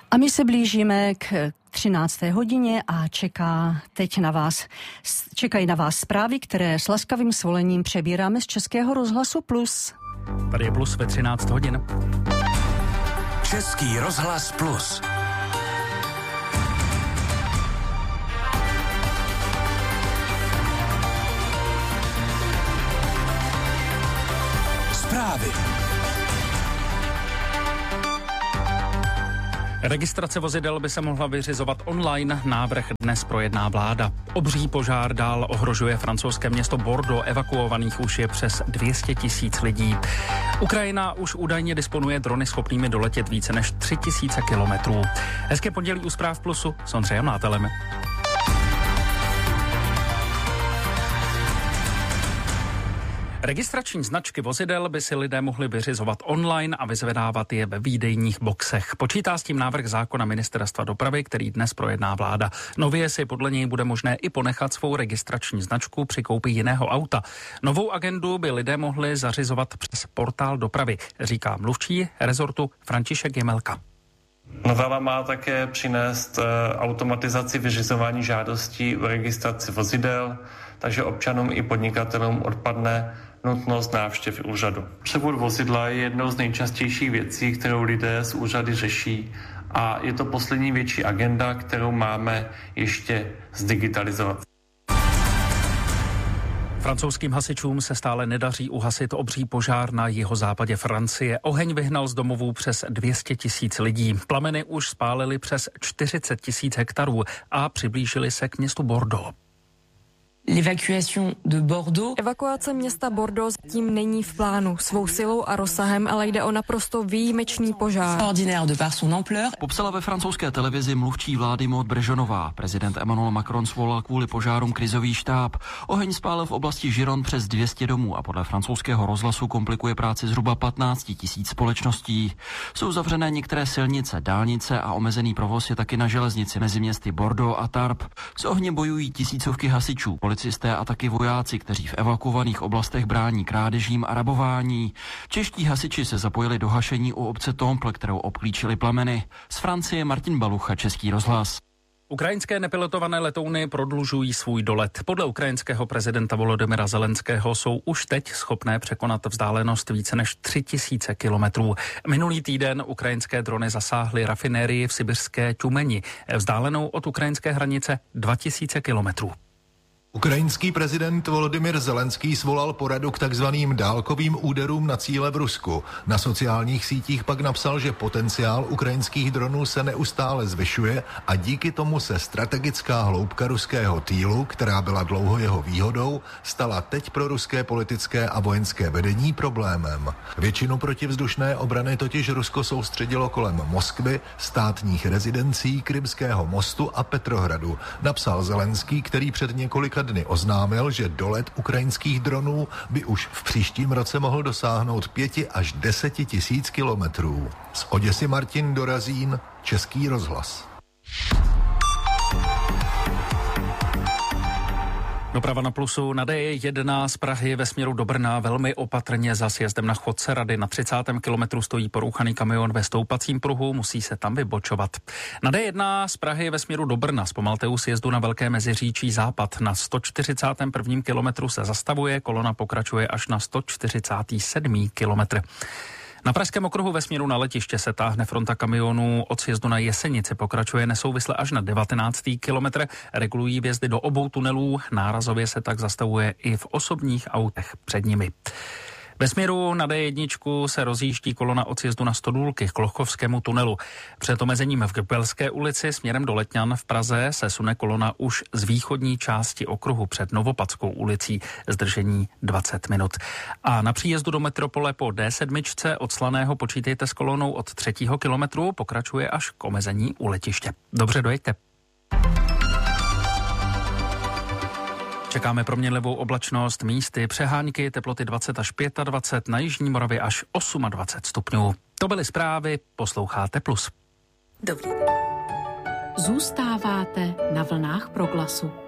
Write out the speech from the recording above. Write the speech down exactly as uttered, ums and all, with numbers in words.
A my se blížíme k třinácté hodině a čeká teď na vás, čekají na vás zprávy, které s laskavým svolením přebíráme z Českého rozhlasu Plus. Tady je Plus ve třináct hodin. Český rozhlas Plus. Zprávy. Registrace vozidel by se mohla vyřizovat online, návrh dnes projedná vláda. Obří požár dál ohrožuje francouzské město Bordeaux, evakuovaných už je přes dvě stě tisíc lidí. Ukrajina už údajně disponuje drony schopnými doletět více než tři tisíce kilometrů. Hezké pondělí u Zpráv Plusu s Ondřejem Nátelem. Registrační značky vozidel by si lidé mohli vyřizovat online a vyzvedávat je ve výdejních boxech. Počítá s tím návrh zákona Ministerstva dopravy, který dnes projedná vláda. Nově si podle něj bude možné i ponechat svou registrační značku při koupi jiného auta. Novou agendu by lidé mohli zařizovat přes portál dopravy, říká mluvčí rezortu František Jemelka. Novela má také přinést automatizaci vyřizování žádostí o registraci vozidel, takže občanům i podnikatelům odpadne nutnost návštěv úřadu. Převod vozidla je jednou z nejčastějších věcí, kterou lidé z úřady řeší, a je to poslední větší agenda, kterou máme ještě zdigitalizovat. Francouzským hasičům se stále nedaří uhasit obří požár na jihozápadě Francie. Oheň vyhnal z domovů přes dvě stě tisíc lidí. Plameny už spálily přes čtyřicet tisíc hektarů a přiblížily se k městu Bordeaux. Evakuace města Bordeaux zatím není v plánu. Svou silou a rozsahem ale jde o naprosto výjimečný požár. Popsala ve francouzské televizi mluvčí vlády Maud Brežonová. Prezident Emmanuel Macron svolal kvůli požárům krizový štáb. Oheň spálil v oblasti Gironde přes dvě stě domů a podle francouzského rozhlasu komplikuje práci zhruba patnáct tisíc společností. Jsou zavřené některé silnice, dálnice a omezený provoz je taky na železnici mezi městy Bordeaux a Tarbes. S ohněm bojují tisícovky hasičů, policisté a taky vojáci, kteří v evakuovaných oblastech brání krádežím a rabování. Čeští hasiči se zapojili do hašení u obce Temple, kterou obklíčili plameny. Z Francie Martin Balucha, Český rozhlas. Ukrajinské nepilotované letouny prodlužují svůj dolet. Podle ukrajinského prezidenta Volodymyra Zelenského jsou už teď schopné překonat vzdálenost více než tři tisíce kilometrů. Minulý týden ukrajinské drony zasáhly rafinérii v sibirské Tjumeni, vzdálenou od ukrajinské hranice dva tisíce kilometrů. Ukrajinský prezident Volodymyr Zelenský svolal poradu k takzvaným dálkovým úderům na cíle v Rusku. Na sociálních sítích pak napsal, že potenciál ukrajinských dronů se neustále zvyšuje a díky tomu se strategická hloubka ruského týlu, která byla dlouho jeho výhodou, stala teď pro ruské politické a vojenské vedení problémem. Většinu protivzdušné obrany totiž Rusko soustředilo kolem Moskvy, státních rezidencí, Krymského mostu a Petrohradu, napsal Zelenský, který před několika dny oznámil, že dolet ukrajinských dronů by už v příštím roce mohl dosáhnout pěti až deseti tisíc kilometrů. Z Oděsy Martin Dorazín, Český rozhlas. Doprava na Plusu na D jedna z Prahy ve směru do Brna velmi opatrně za sjezdem na Chodce Rady. Na třicátém kilometru stojí porouchaný kamion ve stoupacím pruhu, musí se tam vybočovat. Na D jedna z Prahy ve směru do Brna zpomalte u sjezdu na Velké Meziříčí západ. Na sto čtyřicátém prvním kilometru se zastavuje, kolona pokračuje až na sto čtyřicátém sedmém kilometru. Na Pražském okruhu ve směru na letiště se táhne fronta kamionů od sjezdu na Jesenici, pokračuje nesouvisle až na devatenáctý kilometr, regulují vjezdy do obou tunelů, nárazově se tak zastavuje i v osobních autech před nimi. Ve směru na D jedna se rozjíždí kolona od sjezdu na Stodůlky k Klochovskému tunelu. Před omezením v Grpelské ulici směrem do Letňan v Praze se sune kolona už z východní části okruhu před Novopadskou ulicí, zdržení dvacet minut. A na příjezdu do metropole po D sedm od Slaného počítejte s kolonou od třetího kilometru, pokračuje až k omezení u letiště. Dobře, dojeďte. Čekáme proměnlivou oblačnost, místy, přehánky, teploty dvacet až dvacet pět, na jižní Moravě až dvacet osm stupňů. To byly zprávy, posloucháte Plus. Dobrý. Zůstáváte na vlnách Proglasu.